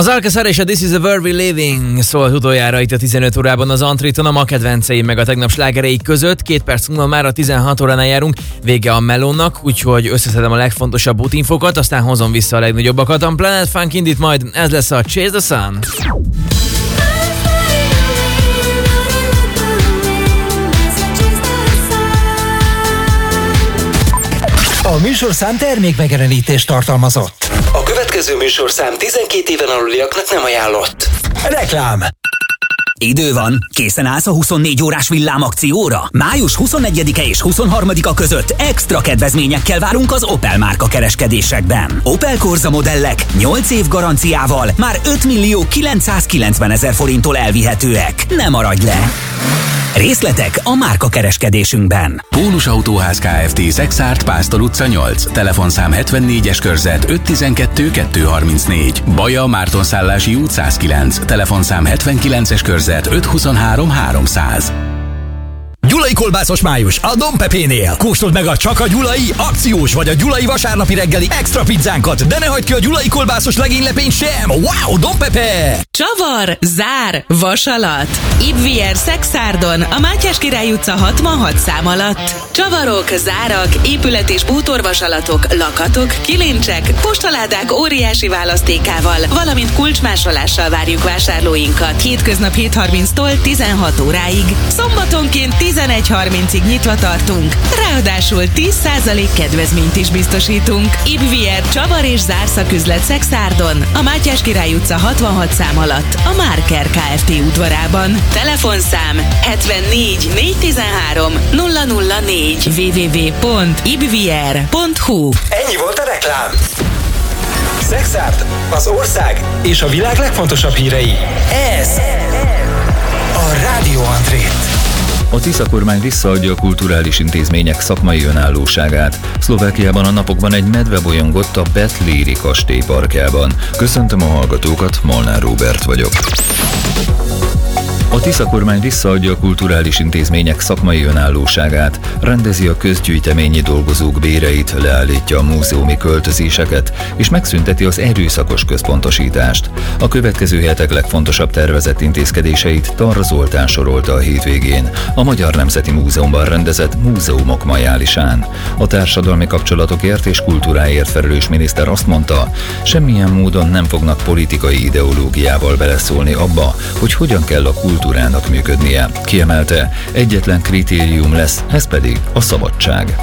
Az Alcázar és a This is the World We Living szólt utoljára itt a 15 órában az Antriton, a ma kedvenceim meg a tegnap slágereik között. 2 perc múlva már a 16 óránál járunk, vége a melónak, úgyhogy összeszedem a legfontosabb útinfokat, aztán hozom vissza a legnagyobbakat. A Planet Funk indít majd, ez lesz a Chase the Sun. A műsorszám termékmegjelenítést tartalmazott. A következő műsorszám 12 éven aluliaknak nem ajánlott. Reklám. Idő van, készen állsz a 24 órás villámakcióra? Május 21-e és 23-a között extra kedvezményekkel várunk az Opel márka kereskedésekben. Opel Corsa modellek 8 év garanciával már 5.990.000 forinttól elvihetőek. Ne maradj le! Részletek a márka kereskedésünkben. Pólus Autóház Kft. Szexárd, Pásztor utca 8. Telefonszám 74-es körzet 512 234. Baja, Mártonszállási út 109. Telefonszám 79-es körzet 523 300. Gyulai kolbászos május a Don Pepénél. Kóstold meg a csak a gyulai akciós vagy a gyulai vasárnapi reggeli extra pizzánkat, de ne hagyd ki a gyulai kolbászos legénylepényt sem. Wow, Don Pepe! Csavar, zár, vasalat. Ibvier Szexárdon, a Mátyás Király utca 66 szám alatt. Csavarok, zárak, épület- és bútorvasalatok, lakatok, kilincsek, postaládák óriási választékával, valamint kulcsmásolással várjuk vásárlóinkat. Hétköznap 7:30-tól 16 óráig. Szombatonként 11:30-ig nyitva tartunk, ráadásul 10% kedvezményt is biztosítunk. Ibvier Csavar és zárszaküzlet Szexárdon, a Mátyás Király utca 66 szám alatt, a Márker Kft. Udvarában. Telefonszám 74 413 004 www.ibvier.hu. Ennyi volt a reklám. Szexárd, az ország és a világ legfontosabb hírei. Ez a Rádió Antrét. A Tisza kormány visszaadja a kulturális intézmények szakmai önállóságát. Szlovákiában a napokban egy medve bolyongott a Betléri kastély parkjában. Köszöntöm a hallgatókat, Molnár Róbert vagyok. A Tisza kormány visszaadja a kulturális intézmények szakmai önállóságát, rendezi a közgyűjteményi dolgozók béreit, leállítja a múzeumi költözéseket, és megszünteti az erőszakos központosítást. A következő hetek legfontosabb tervezett intézkedéseit Tarra Zoltán sorolta a hétvégén a Magyar Nemzeti Múzeumban rendezett Múzeumok Majálisán. A társadalmi kapcsolatokért és kultúráért felelős miniszter azt mondta, semmilyen módon nem fognak politikai ideológiával beleszólni abba, hogy hogyan kell a kultúrának működnie. Kiemelte, egyetlen kritérium lesz, ez pedig a szabadság.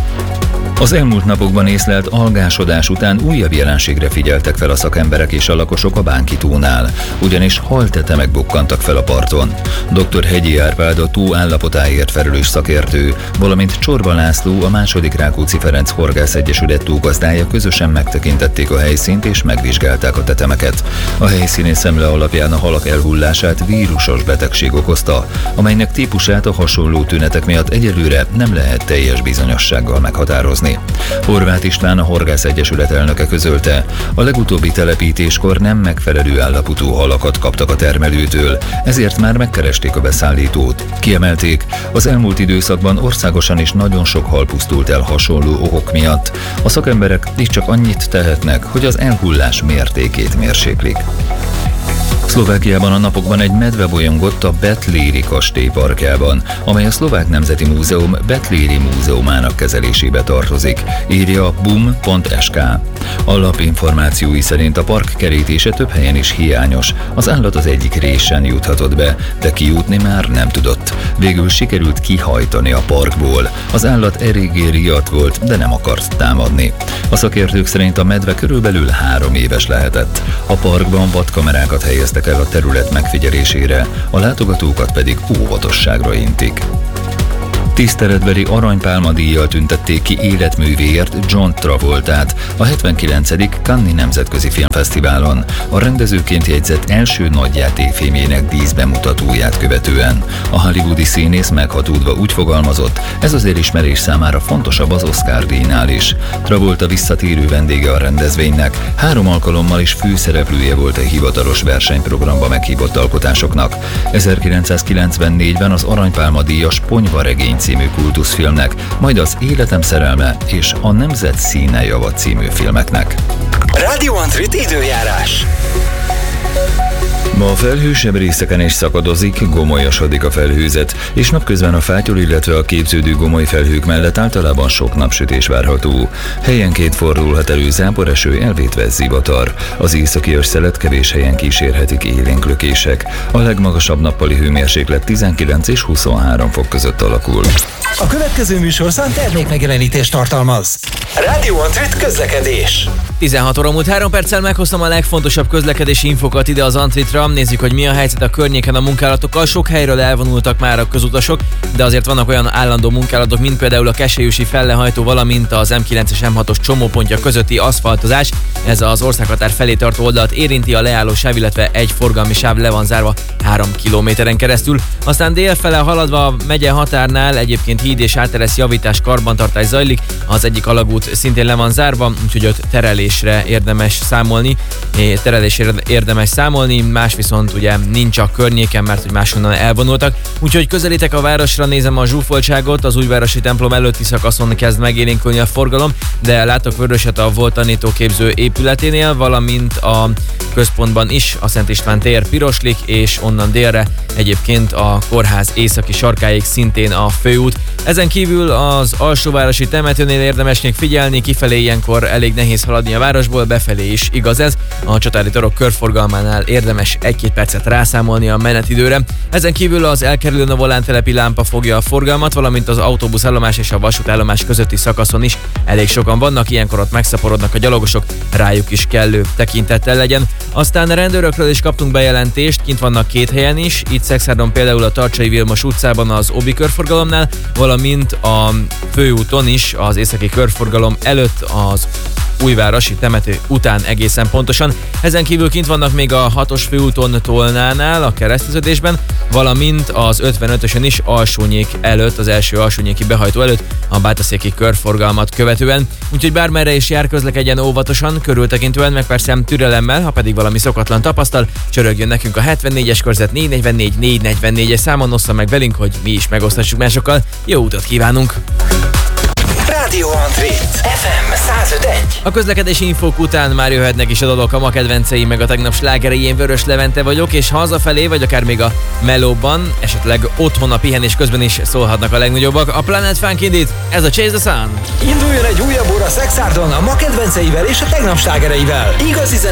Az elmúlt napokban észlelt algásodás után újabb jelenségre figyeltek fel a szakemberek és a lakosok a Bánki-tónál, ugyanis haltetemek bukkantak fel a parton. Dr. Hegyi Árpád, a tó állapotáért felelős szakértő, valamint Csorba László, a II. Rákóczi Ferenc Horgász Egyesület tógazdája közösen megtekintették a helyszínt és megvizsgálták a tetemeket. A helyszíni szemle alapján a halak elhullását vírusos betegség okozta, amelynek típusát a hasonló tünetek miatt egyelőre nem lehet teljes bizonyossággal meghatározni. Horváth István, a Horgász Egyesület elnöke közölte, a legutóbbi telepítéskor nem megfelelő állapotú halakat kaptak a termelőtől, ezért már megkeresték a beszállítót. Kiemelték, az elmúlt időszakban országosan is nagyon sok hal pusztult el hasonló okok miatt. A szakemberek is csak annyit tehetnek, hogy az elhullás mértékét mérséklik. Szlovákiában a napokban egy medve bolyongott a Betléri kastély parkjában, amely a Szlovák Nemzeti Múzeum Betléri múzeumának kezelésébe tartozik, írja a bum.sk. A lap információi szerint a park kerítése több helyen is hiányos, az állat az egyik résen juthatott be, de kijutni már nem tudott. Végül sikerült kihajtani a parkból. Az állat eléggé riadt volt, de nem akart támadni. A szakértők szerint a medve körülbelül 3 éves lehetett. A parkban vadkamerákat helyeztek el a terület megfigyelésére, a látogatókat pedig óvatosságra intik. Tiszteletbeli aranypálmadíjjal tüntették ki életművéért John Travoltát a 79. Cannes-i Nemzetközi Filmfesztiválon, a rendezőként jegyzett első nagyjátékfilmjének díszbemutatóját követően. A hollywoodi színész meghatódva úgy fogalmazott, ez az elismerés számára fontosabb az Oscar-díjnál is. Travolta visszatérő vendége a rendezvénynek, 3 alkalommal is főszereplője volt a hivatalos versenyprogramba meghívott alkotásoknak. 1994-ben az aranypálmadíjas Ponyvaregény című kultuszfilmnek, majd az Életem szerelme és a Nemzet színe java című filmeknek. Rádió Antrit időjárás. Ma a felhősebb részeken is szakadozik, gomolyasodik a felhőzet, és napközben a fátyol, illetve a képződő gomoly felhők mellett általában sok napsütés várható. Helyenként fordulhat elő záporeső, elvétve zivatar. Az északi ősszelet kevés helyen kísérhetik élénk lökések. A legmagasabb nappali hőmérséklet 19 és 23 fok között alakul. A következő műsorszám termékmegjelenítést tartalmaz. Rádió Antrit közlekedés. 16 óra múlt 3 perccel meghoztam a legfontosabb közlekedési infokat ide az Antritra. Nézzük, hogy mi a helyzet a környéken a munkálatokkal. Sok helyről elvonultak már a közutasok, de azért vannak olyan állandó munkálatok, mint például a Keszthelyüsi fellehajtó, valamint az M9 és M6-os csomópontja közötti aszfaltozás. Ez az országhatár felé tartó oldalt érinti, a leálló sáv, illetve egy forgalmi sáv le van zárva 3 kilométeren keresztül. Aztán délfele haladva a megye határnál egyébként híd és áteresz javítás, karbantartás zajlik. Az egyik alagút szintén le van zárva, úgyhogy ott terelésre érdemes számolni, más viszont ugye nincs a környéken, mert hogy máshonnan elvonultak. Úgyhogy közelítek a városra, nézem a zsúfoltságot, az újvárosi templom előtti szakaszon kezd megélénkülni a forgalom, de látok vöröset a volt tanítóképző épületénél, valamint a központban is a Szent István tér piroslik, és onnan délre egyébként a kórház északi sarkáig szintén a főút. Ezen kívül az alsóvárosi temetőnél érdemes még figyelni, kifelé ilyenkor elég nehéz haladni a városból, befelé is igaz ez. A Csatári torok körforgalmánál érdemes 1-2 percet rászámolni a menetidőre. Ezen kívül az elkerülőn a volántelepi lámpa fogja a forgalmat, valamint az autóbuszállomás és a vasútállomás közötti szakaszon is elég sokan vannak, ilyenkor ott megszaporodnak a gyalogosok, rájuk is kellő tekintettel legyen. Aztán a rendőrökről is kaptunk bejelentést, kint vannak 2 helyen is, itt Szekszárdon például a Tarcsai Vilmos utcában az Obi körforgalomnál, valamint a főúton is az északi körforgalom előtt az újvárosi temető után egészen pontosan. Ezen kívül kint vannak még a 6-os főúton Tolnánál, a kereszteződésben, valamint az 55-ösön is Alsónyék előtt, az első alsónyéki behajtó előtt, a bátaszéki körforgalmat követően. Úgyhogy bármerre is jár, közlekedjen óvatosan, körültekintően, meg persze türelemmel, ha pedig valami szokatlan tapasztal, csörögjön nekünk a 74-es körzet 444-444-es számon, ossza meg velünk, hogy mi is megosztassuk másokkal. Jó utat kívánunk! Rádió Antrit FM 105.1. A közlekedési infók után már jöhetnek is a dalok, a ma kedvenceim, meg a tegnap slágerei. Én Vörös Levente vagyok, és hazafelé, vagy akár még a melóban, esetleg otthon a pihenés közben is szólhatnak a legnagyobbak. A Planet Funk indít, ez a Chase the Sun. Induljon egy újabb óra Szekszárdon a ma kedvenceivel és a tegnap slágereivel. Igazi zene